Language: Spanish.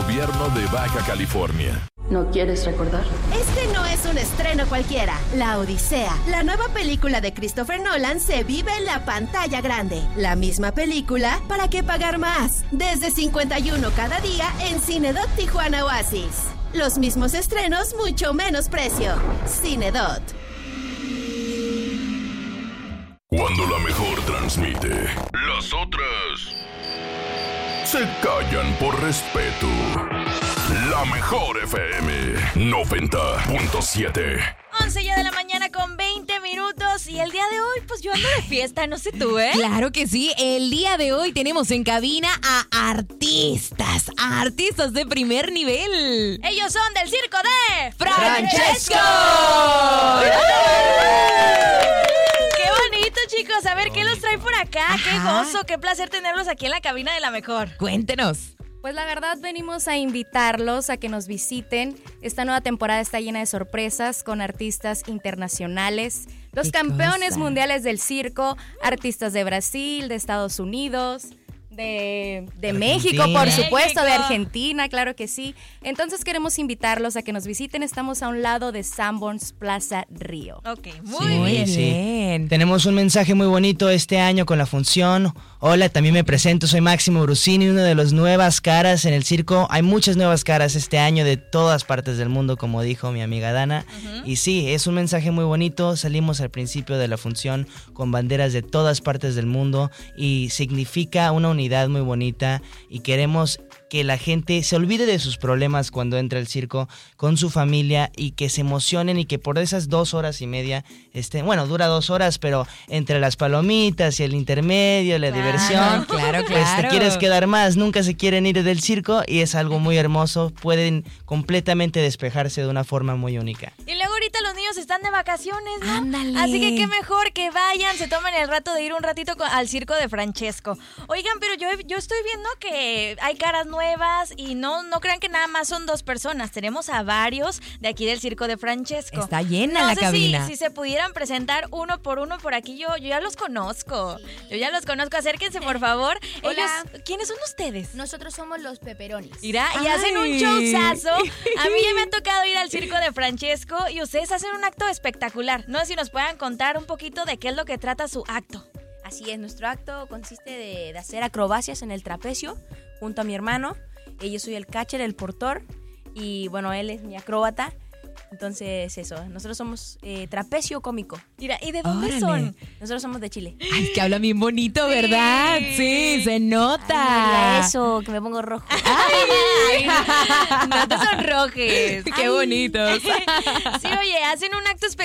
gobierno de Baja California. ¿No quieres recordar? Este no es un estreno cualquiera. La Odisea, la nueva película de Christopher Nolan, se vive en la pantalla grande. La misma película, ¿para qué pagar más? Desde 51 cada día en Cinedot Tijuana Oasis. Los mismos estrenos, mucho menos precio. Cinedot. Cuando la mejor transmite, las otras se callan por respeto. La mejor FM 90.7. 11 ya de la mañana con 20 minutos. Y el día de hoy, pues yo ando de fiesta, no sé tú, ¿eh? Claro que sí. El día de hoy tenemos en cabina a artistas de primer nivel. Ellos son del circo de ¡Francesco! ¡Qué bonito, chicos! A ver, ¿qué los trae por acá? ¡Qué gozo! ¡Qué placer tenerlos aquí en la cabina de la mejor! Cuéntenos. Pues la verdad venimos a invitarlos a que nos visiten. Esta nueva temporada está llena de sorpresas con artistas internacionales, los campeones mundiales del circo, artistas de Brasil, de Estados Unidos, de México, por supuesto, de Argentina, claro que sí. Entonces queremos invitarlos a que nos visiten. Estamos a un lado de Sanborns Plaza Río. Ok, muy bien. Sí. Tenemos un mensaje muy bonito este año con la función. Hola, también me presento, soy Máximo Brusini, una de las nuevas caras en el circo. Hay muchas nuevas caras este año de todas partes del mundo, como dijo mi amiga Dana. Y sí, es un mensaje muy bonito. Salimos al principio de la función con banderas de todas partes del mundo y significa una unidad muy bonita, y queremos que la gente se olvide de sus problemas cuando entra al circo con su familia y que se emocionen, y que por esas 2 horas y media, dura 2 horas, pero entre las palomitas y el intermedio, la diversión, claro. Pues te quieres quedar más, nunca se quieren ir del circo, y es algo muy hermoso, pueden completamente despejarse de una forma muy única. Y luego ahorita los niños están de vacaciones, ¿no? Ándale. Así que qué mejor que vayan, se tomen el rato de ir un ratito al circo de Francesco. Oigan, pero yo estoy viendo que hay caras nuevas y no crean que nada más son 2 personas. Tenemos a varios de aquí del circo de Francesco. Está llena la cabina. No sé si se pudieran presentar uno por uno por aquí. Yo ya los conozco. Acérquense, por favor. Hola. ¿Quiénes son ustedes? Nosotros somos los Peperonis. Mira, y hacen un showzazo. A mí ya me ha tocado ir al circo de Francesco y ustedes hacen un acto espectacular. No sé si nos puedan contar un poquito de qué es lo que trata su acto. Así es, nuestro acto consiste de hacer acrobacias en el trapecio junto a mi hermano. Yo soy el catcher, el portor, y bueno, él es mi acróbata. Entonces eso, nosotros somos trapecio cómico. Mira, ¿y de dónde son? Nosotros somos de Chile. Ay, es que habla bien bonito, ¿verdad? Sí, se nota. Ay, eso, que me pongo rojo. Ay, no te sonrojes. Qué bonitos. Sí, oye, hacen un acto espectacular.